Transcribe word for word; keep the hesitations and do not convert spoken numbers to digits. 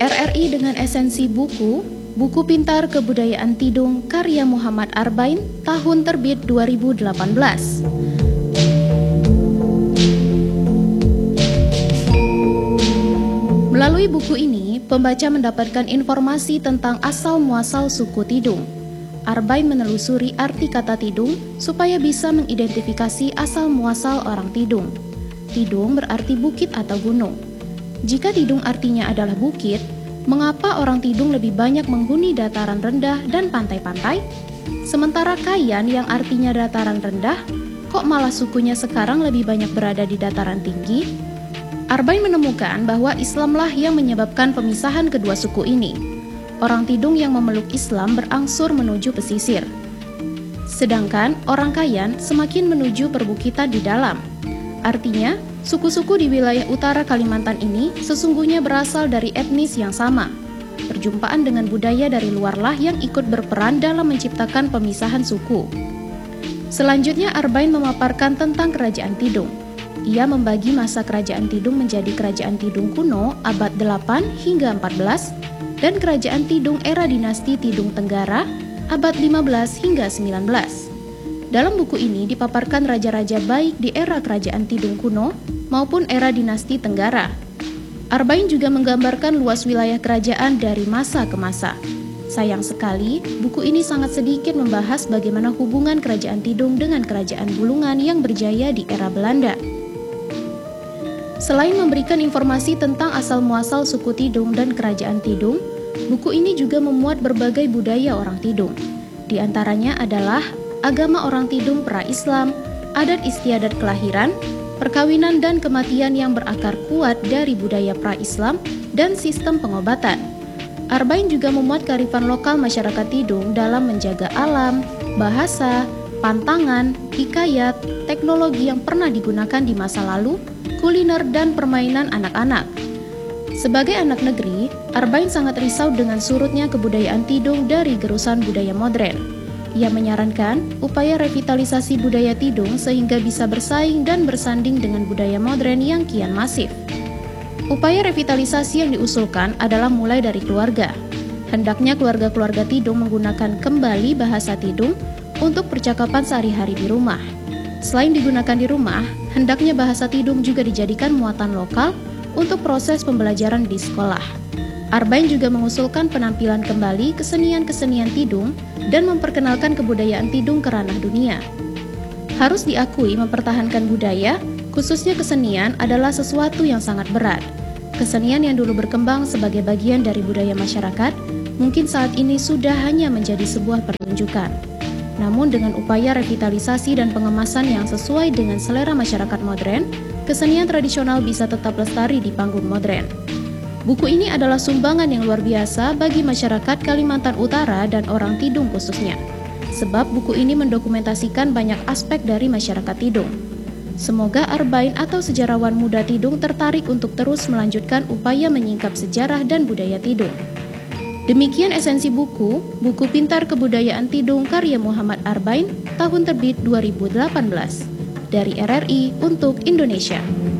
R R I dengan esensi buku, Buku Pintar Kebudayaan Tidung karya Muhammad Arbain, tahun terbit dua ribu delapan belas. Melalui buku ini, pembaca mendapatkan informasi tentang asal-muasal suku Tidung. Arbain menelusuri arti kata Tidung supaya bisa mengidentifikasi asal-muasal orang Tidung. Tidung berarti bukit atau gunung. Jika Tidung artinya adalah bukit, mengapa orang Tidung lebih banyak menghuni dataran rendah dan pantai-pantai? Sementara Kayan yang artinya dataran rendah, kok malah sukunya sekarang lebih banyak berada di dataran tinggi? Arbain menemukan bahwa Islamlah yang menyebabkan pemisahan kedua suku ini. Orang Tidung yang memeluk Islam berangsur menuju pesisir, sedangkan orang Kayan semakin menuju perbukitan di dalam. Artinya, suku-suku di wilayah utara Kalimantan ini sesungguhnya berasal dari etnis yang sama. Perjumpaan dengan budaya dari luarlah yang ikut berperan dalam menciptakan pemisahan suku. Selanjutnya, Arbain memaparkan tentang kerajaan Tidung. Ia membagi masa kerajaan Tidung menjadi kerajaan Tidung kuno abad delapan hingga empat belas dan kerajaan Tidung era dinasti Tidung Tenggara abad lima belas hingga sembilan belas. Dalam buku ini dipaparkan raja-raja baik di era kerajaan Tidung kuno maupun era dinasti Tenggara. Arbain juga menggambarkan luas wilayah kerajaan dari masa ke masa. Sayang sekali, buku ini sangat sedikit membahas bagaimana hubungan kerajaan Tidung dengan kerajaan Bulungan yang berjaya di era Belanda. Selain memberikan informasi tentang asal-muasal suku Tidung dan kerajaan Tidung, buku ini juga memuat berbagai budaya orang Tidung. Di antaranya adalah agama orang Tidung pra-Islam, adat istiadat kelahiran, perkawinan dan kematian yang berakar kuat dari budaya pra-Islam, dan sistem pengobatan. Arbain juga memuat kearifan lokal masyarakat Tidung dalam menjaga alam, bahasa, pantangan, hikayat, teknologi yang pernah digunakan di masa lalu, kuliner, dan permainan anak-anak. Sebagai anak negeri, Arbain sangat risau dengan surutnya kebudayaan Tidung dari gerusan budaya modern. Ia menyarankan upaya revitalisasi budaya Tidung sehingga bisa bersaing dan bersanding dengan budaya modern yang kian masif. Upaya revitalisasi yang diusulkan adalah mulai dari keluarga. Hendaknya keluarga-keluarga Tidung menggunakan kembali bahasa Tidung untuk percakapan sehari-hari di rumah. Selain digunakan di rumah, hendaknya bahasa Tidung juga dijadikan muatan lokal untuk proses pembelajaran di sekolah. Arbain juga mengusulkan penampilan kembali kesenian-kesenian Tidung dan memperkenalkan kebudayaan Tidung ke ranah dunia. Harus diakui mempertahankan budaya, khususnya kesenian, adalah sesuatu yang sangat berat. Kesenian yang dulu berkembang sebagai bagian dari budaya masyarakat, mungkin saat ini sudah hanya menjadi sebuah pertunjukan. Namun dengan upaya revitalisasi dan pengemasan yang sesuai dengan selera masyarakat modern, kesenian tradisional bisa tetap lestari di panggung modern. Buku ini adalah sumbangan yang luar biasa bagi masyarakat Kalimantan Utara dan orang Tidung khususnya, sebab buku ini mendokumentasikan banyak aspek dari masyarakat Tidung. Semoga Arbain atau sejarawan muda Tidung tertarik untuk terus melanjutkan upaya menyingkap sejarah dan budaya Tidung. Demikian esensi buku, Buku Pintar Kebudayaan Tidung karya Muhammad Arbain, tahun terbit dua ribu delapan belas, dari R R I untuk Indonesia.